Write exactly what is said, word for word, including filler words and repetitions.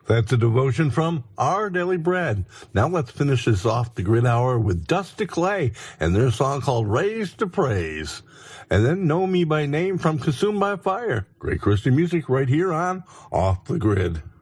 That's a devotion from Our Daily Bread. Now let's finish this off the grid hour with Dusty Clay and their song called Raise to Praise. And then Know Me by Name from Consumed by Fire. Great Christian music right here on Off the Grid.